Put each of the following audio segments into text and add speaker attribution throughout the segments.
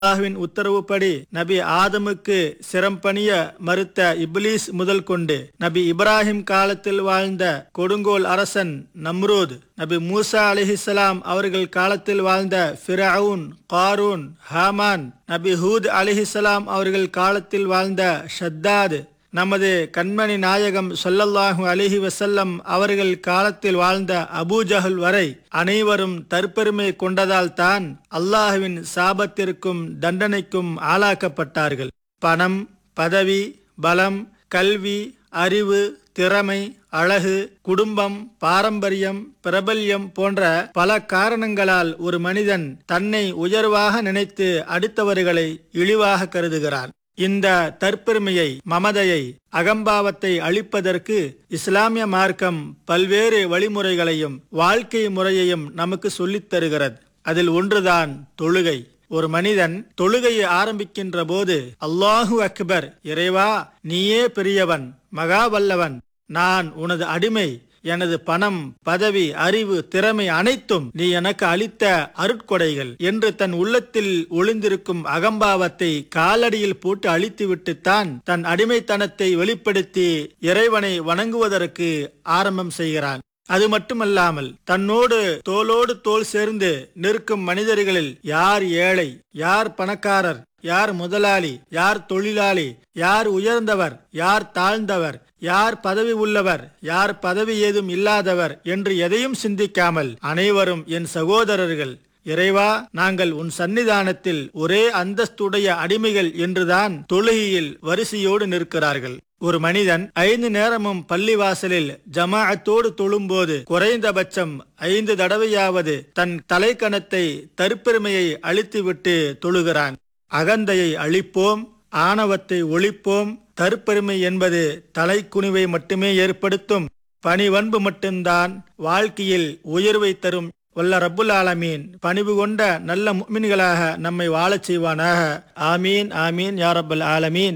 Speaker 1: அல்லாஹ்வின் உத்தரவுப்படி நபி ஆதமுக்கு சிரம்பணிய மறுத்த இப்லீஸ் முதல் கொண்டு நபி இப்ராஹிம் காலத்தில் வாழ்ந்த கொடுங்கோல் அரசன் நம்ரூத், நபி மூசா அலிஹிஸ்ஸலாம் அவர்கள் காலத்தில் வாழ்ந்த ஃபிரவுன், காரூன், ஹாமான், நபி ஹூத் அலிஹிஸ்ஸலாம் அவர்கள் காலத்தில் வாழ்ந்த ஷத்தாத், நமது கண்மணி நாயகம் ஸல்லல்லாஹு அலைஹி வஸல்லம் அவர்கள் காலத்தில் வாழ்ந்த அபூஜஹல் வரை அனைவரும் தற்பெருமை கொண்டதால் தான் அல்லாஹ்வின் சாபத்திற்கும் தண்டனைக்கும் ஆளாக்கப்பட்டார்கள். பணம், பதவி, பலம், கல்வி, அறிவு, திறமை, அழகு, குடும்பம், பாரம்பரியம், பிரபல்யம் போன்ற பல காரணங்களால் ஒரு மனிதன் தன்னை உயர்வாக நினைத்து அடுத்தவர்களை இழிவாக கருதுகிறான். இந்த தற்பெருமையை, மமதையை, அகம்பாவத்தை அழிப்பதற்கு இஸ்லாமிய மார்க்கம் பல்வேறு வழிமுறைகளையும் வாழ்க்கை முறையையும் நமக்கு சொல்லித் தருகிறது. அதில் ஒன்றுதான் தொழுகை. ஒரு மனிதன் தொழுகையை ஆரம்பிக்கின்ற போது அல்லாஹு அக்பர், இறைவா நீயே பெரியவன், மகா வல்லவன், நான் உனது அடிமை, எனது பணம், பதவி, அறிவு, திறமை அனைத்தும் நீ எனக்கு அளித்த அருட்கொடைகள் என்று தன் உள்ளத்தில் ஒளிந்திருக்கும் அகம்பாவத்தை காலடியில் போட்டு அழித்துவிட்டுத்தான் தன் அடிமைத்தனத்தை வெளிப்படுத்தி இறைவனை வணங்குவதற்கு ஆரம்பம் செய்கிறான். அது மட்டுமல்லாமல் தன்னோடு தோளோடு தோள் சேர்ந்து நிற்கும் மனிதர்களில் யார் ஏழை, யார் பணக்காரர், யார் முதலாளி, யார் தொழிலாளி, யார் உயர்ந்தவர், யார் தாழ்ந்தவர், யார் பதவி உள்ளவர், யார் பதவி ஏதும் இல்லாதவர் என்று எதையும் சிந்திக்காமல் அனைவரும் என் சகோதரர்கள், இறைவா நாங்கள் உன் சன்னிதானத்தில் ஒரே அந்தஸ்துடைய அடிமைகள் என்றுதான் தொழுகையில் வரிசையோடு நிற்கிறார்கள். ஒரு மனிதன் 5 நேரமும் பள்ளிவாசலில் ஜமாஅத்தோடு தொழும்போது குறைந்தபட்சம் 5 தடவையாவது தன் தலைக்கணத்தை, தற்பெருமையை அழித்துவிட்டு தொழுகிறான். அகந்தையை அழிப்போம், ஆணவத்தை ஒழிப்போம். தற்பெருமை என்பது தலைக்குனிவை மட்டுமே ஏற்படுத்தும். பணிவன்பு மட்டும்தான் வாழ்க்கையில் உயர்வை தரும். வல்ல ரப்புல் ஆலமீன் பணிவு கொண்ட நல்ல முஃமின்களாக நம்மை வாழச் செய்வானாக. ஆமீன், ஆமீன் யா ரப்பல் ஆலமீன்.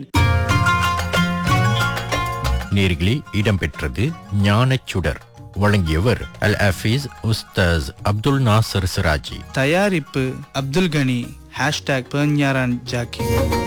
Speaker 2: நேர்களே, இடம்பெற்றது ஞானச் சுடர். வழங்கியவர் அல் ஹஃபீஸ் உஸ்தாஸ் அப்துல் நாசர் சிராஜி.
Speaker 3: தயாரிப்பு அப்துல் கனி. #பேஞ்ஞாரான் ஜாக்கி.